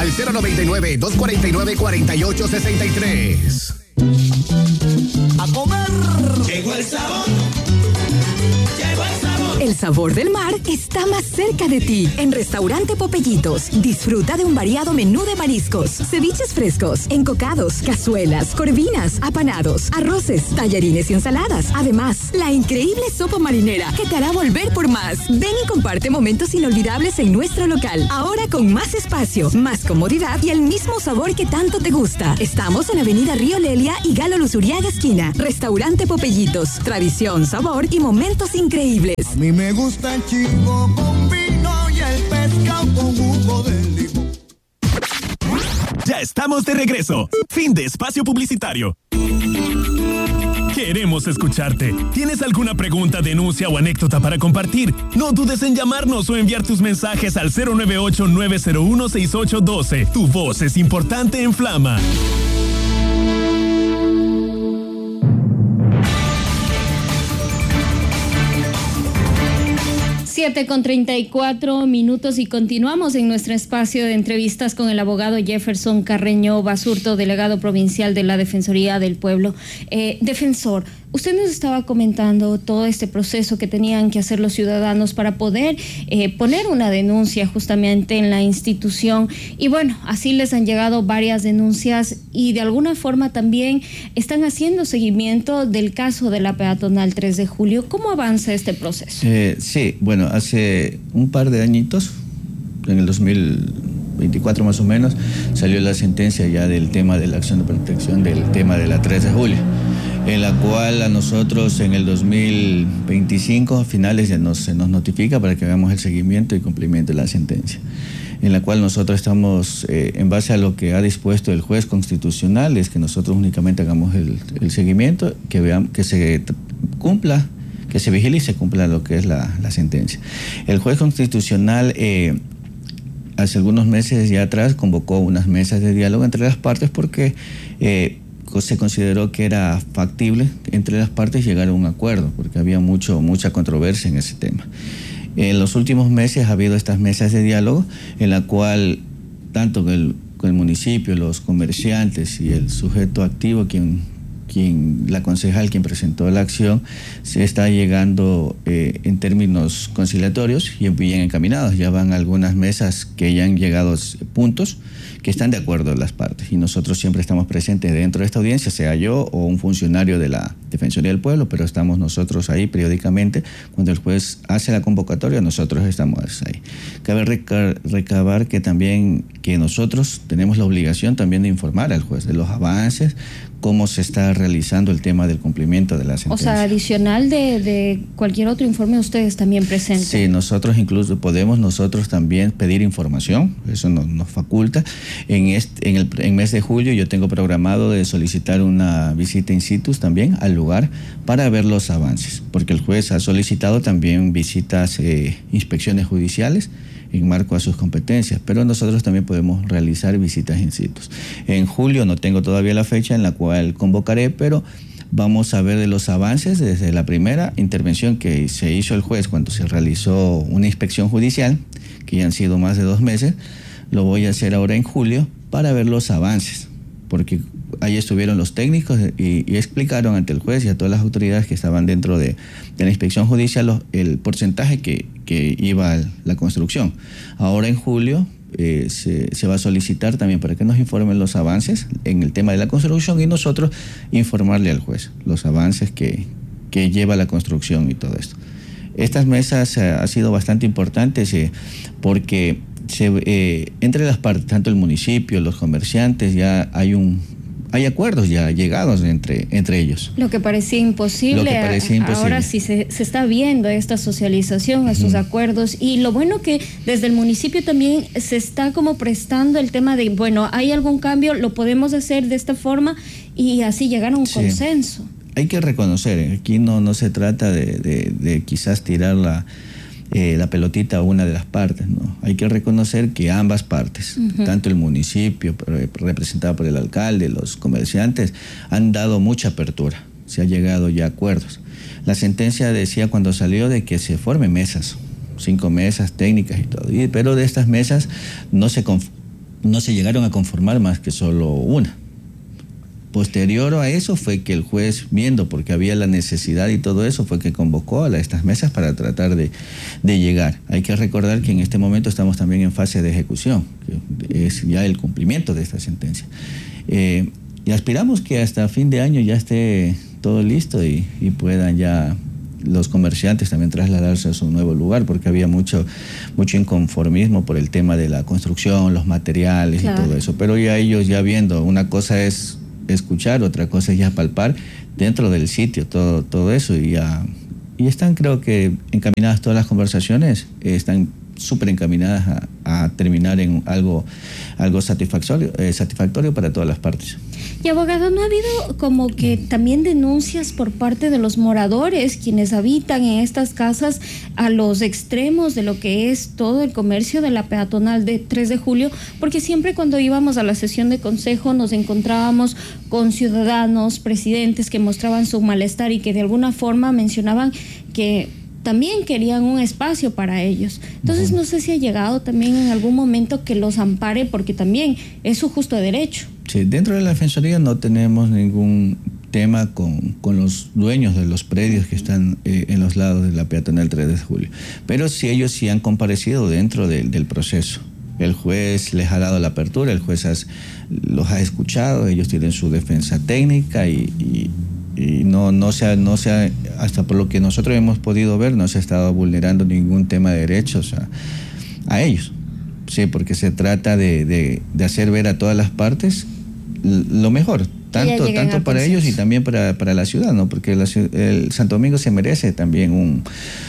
al 099-249-4863. ¡A comer! Llegó el sabor. Llegó el sabor. El sabor del mar está más cerca de ti. En Restaurante Popellitos, disfruta de un variado menú de mariscos, ceviches frescos, encocados, cazuelas, corvinas, apanados, arroces, tallarines y ensaladas. Además, la increíble sopa marinera que te hará volver por más. Ven y comparte momentos inolvidables en nuestro local. Ahora con más espacio, más comodidad y el mismo sabor que tanto te gusta. Estamos en Avenida Río Lelia y Galo Luzuriaga esquina. Restaurante Popellitos, tradición, sabor y momentos increíbles. A mí me gusta el chico con vino y el pescado con jugo de limón. Ya estamos de regreso. Fin de espacio publicitario. Queremos escucharte. ¿Tienes alguna pregunta, denuncia o anécdota para compartir? No dudes en llamarnos o enviar tus mensajes al 098-901-6812. Tu voz es importante en Flama. 7:34 y continuamos en nuestro espacio de entrevistas con el abogado Jefferson Carreño Basurto, delegado provincial de la Defensoría del Pueblo. Defensor, usted nos estaba comentando todo este proceso que tenían que hacer los ciudadanos para poder poner una denuncia justamente en la institución, y bueno, así les han llegado varias denuncias y de alguna forma también están haciendo seguimiento del caso de la peatonal 3 de julio. ¿Cómo avanza este proceso? Sí, bueno, hace un par de añitos, en el 2024 más o menos, salió la sentencia ya del tema de la acción de protección del tema de la 3 de julio, en la cual a nosotros en el 2025, a finales, se nos notifica para que hagamos el seguimiento y cumplimiento de la sentencia, en la cual nosotros estamos, en base a lo que ha dispuesto el juez constitucional, es que nosotros únicamente hagamos el seguimiento, que veamos que se cumpla, que se vigile y se cumpla lo que es la sentencia. El juez constitucional hace algunos meses ya atrás convocó unas mesas de diálogo entre las partes porque se consideró que era factible entre las partes llegar a un acuerdo, porque había mucha controversia en ese tema. En los últimos meses ha habido estas mesas de diálogo en la cual tanto con el municipio, los comerciantes y el sujeto activo, la concejal quien presentó la acción, se está llegando en términos conciliatorios y bien encaminados. Ya van algunas mesas que ya han llegado a puntos que están de acuerdo las partes, y nosotros siempre estamos presentes dentro de esta audiencia, sea yo o un funcionario de la Defensoría del Pueblo, pero estamos nosotros ahí periódicamente. Cuando el juez hace la convocatoria, nosotros estamos ahí. Cabe recabar que también que nosotros tenemos la obligación también de informar al juez de los avances, cómo se está realizando el tema del cumplimiento de la sentencia. O sea, adicional de cualquier otro informe, ustedes también presenten. Sí, nosotros incluso podemos nosotros también pedir información, eso nos faculta. En el mes de julio yo tengo programado de solicitar una visita in situ también al lugar para ver los avances, porque el juez ha solicitado también visitas, inspecciones judiciales en marco a sus competencias, pero nosotros también podemos realizar visitas in situ. En julio no tengo todavía la fecha en la cual convocaré, pero vamos a ver de los avances desde la primera intervención que se hizo el juez cuando se realizó una inspección judicial, que ya han sido más de 2 meses. Lo voy a hacer ahora en julio para ver los avances, porque ahí estuvieron los técnicos y explicaron ante el juez y a todas las autoridades que estaban dentro de la inspección judicial el porcentaje que iba a la construcción. Ahora en julio se va a solicitar también para que nos informen los avances en el tema de la construcción y nosotros informarle al juez los avances que lleva la construcción y todo esto. Estas mesas han sido bastante importantes porque entre las partes, tanto el municipio, los comerciantes, ya hay acuerdos ya llegados entre ellos. Lo que parecía imposible, ahora sí se está viendo esta socialización, estos acuerdos, y lo bueno que desde el municipio también se está como prestando el tema de, bueno, hay algún cambio, lo podemos hacer de esta forma, y así llegar a un consenso. Hay que reconocer, aquí no se trata de quizás tirar la pelotita a una de las partes, ¿no? Hay que reconocer que ambas partes, tanto el municipio representado por el alcalde, los comerciantes, han dado mucha apertura, se ha llegado ya a acuerdos. La sentencia decía cuando salió de que se formen mesas, 5 mesas técnicas y todo, pero de estas mesas no se no se llegaron a conformar más que solo una. Posterior a eso fue que el juez, viendo porque había la necesidad y todo eso, fue que convocó a estas mesas para tratar de llegar. Hay que recordar que en este momento estamos también en fase de ejecución, que es ya el cumplimiento de esta sentencia. Y aspiramos que hasta fin de año ya esté todo listo y puedan ya los comerciantes también trasladarse a su nuevo lugar, porque había mucho inconformismo por el tema de la construcción, los materiales, claro, y todo eso. Pero ya ellos ya viendo, una cosa es escuchar, otra cosa es ya palpar dentro del sitio todo eso, y están, creo que encaminadas todas las conversaciones, están súper encaminadas a terminar en algo satisfactorio para todas las partes. Y abogado, ¿no ha habido como que también denuncias por parte de los moradores, quienes habitan en estas casas a los extremos de lo que es todo el comercio de la peatonal de 3 de julio? Porque siempre cuando íbamos a la sesión de consejo nos encontrábamos con ciudadanos, presidentes que mostraban su malestar y que de alguna forma mencionaban que también querían un espacio para ellos. Entonces, no sé si ha llegado también en algún momento que los ampare, porque también es su justo derecho. Sí, dentro de la Defensoría no tenemos ningún tema con los dueños de los predios que están en los lados de la peatonal 3 de julio. Pero sí, ellos sí han comparecido dentro del proceso. El juez les ha dado la apertura, el juez los ha escuchado, ellos tienen su defensa técnica y no se ha, hasta por lo que nosotros hemos podido ver, no se ha estado vulnerando ningún tema de derechos a ellos. Sí, porque se trata de hacer ver a todas las partes lo mejor, tanto para ellos y también para la ciudad, ¿no? Porque el Santo Domingo se merece también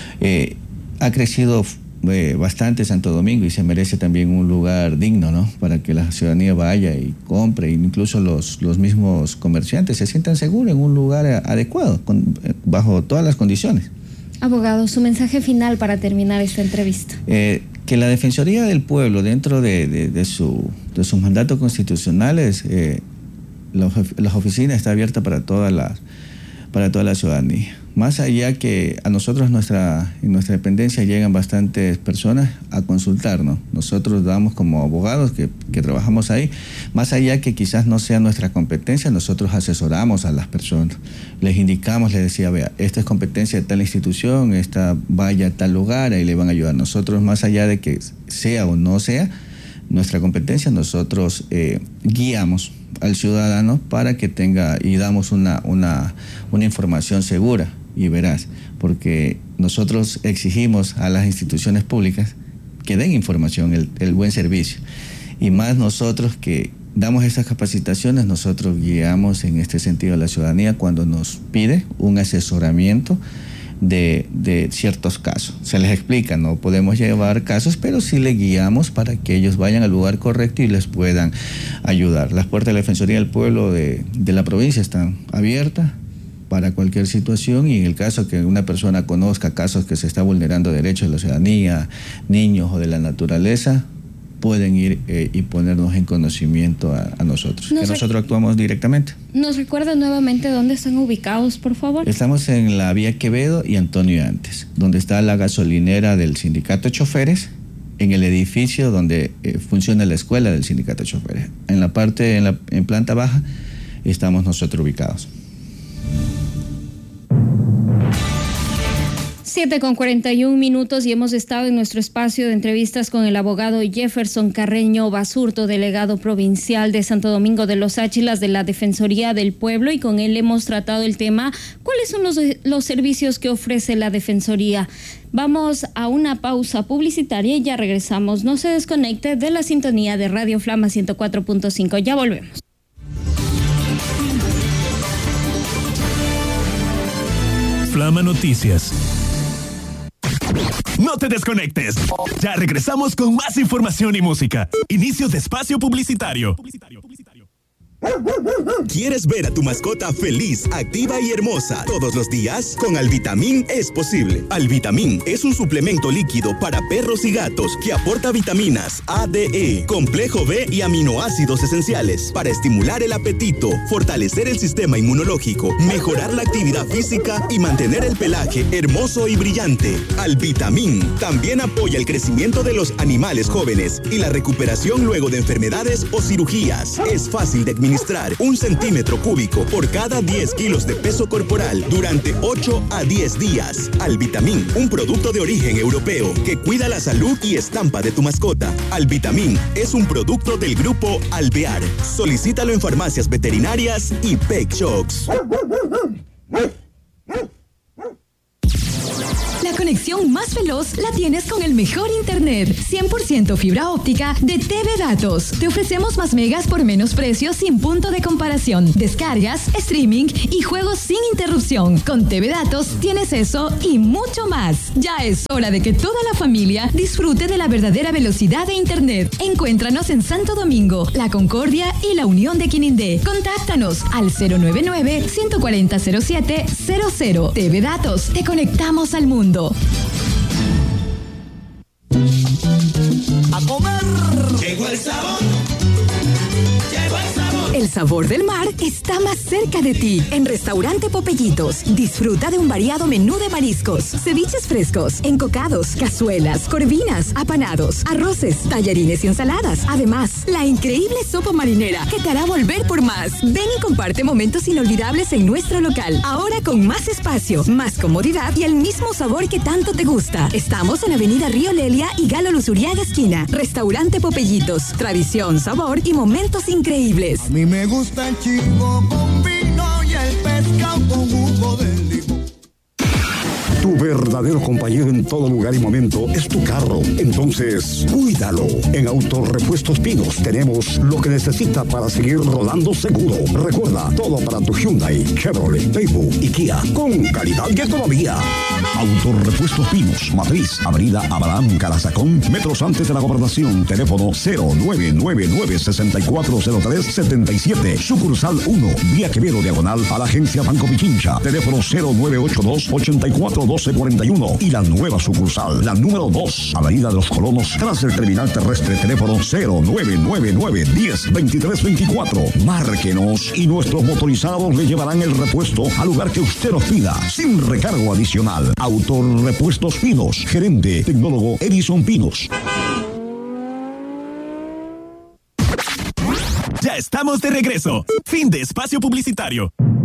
ha crecido bastante Santo Domingo y se merece también un lugar digno, ¿no? Para que la ciudadanía vaya y compre, incluso los mismos comerciantes se sientan seguros en un lugar adecuado, bajo todas las condiciones. Abogado, su mensaje final para terminar esta entrevista. Que la Defensoría del Pueblo, dentro de sus mandatos constitucionales, las oficinas está abierta para toda la ciudadanía. Más allá que a nosotros en nuestra dependencia llegan bastantes personas a consultarnos. Nosotros damos como abogados que trabajamos ahí, más allá que quizás no sea nuestra competencia, nosotros asesoramos a las personas. Les indicamos, les decía, vea, esta es competencia de tal institución, esta vaya a tal lugar, ahí le van a ayudar. Nosotros, más allá de que sea o no sea nuestra competencia, nosotros guiamos al ciudadano para que tenga y damos una información segura y veraz, porque nosotros exigimos a las instituciones públicas que den información, el buen servicio, y más nosotros que damos esas capacitaciones, nosotros guiamos en este sentido a la ciudadanía cuando nos pide un asesoramiento de ciertos casos. Se les explica, no podemos llevar casos, pero sí les guiamos para que ellos vayan al lugar correcto y les puedan ayudar. Las puertas de la Defensoría del Pueblo de la provincia están abiertas para cualquier situación, y en el caso que una persona conozca casos que se está vulnerando derechos de la ciudadanía, niños o de la naturaleza, pueden ir y ponernos en conocimiento a nosotros, que nosotros actuamos directamente. ¿Nos recuerda nuevamente dónde están ubicados, por favor? Estamos en la vía Quevedo y Antonio Antes, donde está la gasolinera del Sindicato de Choferes, en el edificio donde funciona la escuela del Sindicato de Choferes. En la parte, en planta baja, estamos nosotros ubicados. 7:41 y hemos estado en nuestro espacio de entrevistas con el abogado Jefferson Carreño Basurto, delegado provincial de Santo Domingo de los Áchilas de la Defensoría del Pueblo, y con él hemos tratado el tema, ¿cuáles son los servicios que ofrece la Defensoría? Vamos a una pausa publicitaria y ya regresamos. No se desconecte de la sintonía de Radio Flama 104.5. Ya volvemos. Flama Noticias. No te desconectes. Ya regresamos con más información y música. Inicio de espacio publicitario. ¿Quieres ver a tu mascota feliz, activa y hermosa todos los días? Con Alvitamin es posible. Alvitamin es un suplemento líquido para perros y gatos que aporta vitaminas A, D, E, complejo B y aminoácidos esenciales para estimular el apetito, fortalecer el sistema inmunológico, mejorar la actividad física y mantener el pelaje hermoso y brillante. Alvitamin también apoya el crecimiento de los animales jóvenes y la recuperación luego de enfermedades o cirugías. Es fácil de administrar 1 centímetro cúbico por cada 10 kilos de peso corporal durante 8 a 10 días. Alvitamin, un producto de origen europeo que cuida la salud y estampa de tu mascota. Alvitamin es un producto del grupo Alvear. Solicítalo en farmacias veterinarias y Pet Shops. La conexión más veloz la tienes con el mejor internet, 100% fibra óptica de TV Datos. Te ofrecemos más megas por menos precio sin punto de comparación, descargas, streaming y juegos sin interrupción. Con TV Datos tienes eso y mucho más. Ya es hora de que toda la familia disfrute de la verdadera velocidad de internet. Encuéntranos en Santo Domingo, La Concordia y La Unión de Quinindé. Contáctanos al 099-140-0700. TV Datos, te conectamos al mundo. A comer. Llegó el sabor. Llegó el sabor. El sabor del mar está más cerca de ti. En Restaurante Popellitos, disfruta de un variado menú de mariscos, ceviches frescos, encocados, cazuelas, corvinas, apanados, arroces, tallarines y ensaladas. Además, la increíble sopa marinera que te hará volver por más. Ven y comparte momentos inolvidables en nuestro local. Ahora con más espacio, más comodidad y el mismo sabor que tanto te gusta. Estamos en Avenida Río Lelia y Galo Luzuriaga esquina. Restaurante Popellitos, tradición, sabor y momentos increíbles. A mí me gusta el chico con vino y el pescado con jugo de limón. Tu verdadero compañero en todo lugar y momento es tu carro. Entonces, cuídalo. En Autorepuestos Pinos tenemos lo que necesita para seguir rodando seguro. Recuerda, todo para tu Hyundai, Chevrolet, Daewoo y Kia, con calidad y economía. Autorepuestos Pinos, Matriz, Avenida Abraham Calazacón, metros antes de la Gobernación. Teléfono 0999-640377. Sucursal 1, Vía Quevedo, diagonal a la agencia Banco Pichincha. Teléfono 0982-841241. Y la nueva sucursal, la número 2, Avenida de los Colonos, tras el terminal terrestre. Teléfono 0999-102324. Márquenos y nuestros motorizados le llevarán el repuesto al lugar que usted nos pida, sin recargo adicional. Autorepuestos Pinos, gerente tecnólogo Edison Pinos. Ya estamos de regreso. Fin de espacio publicitario.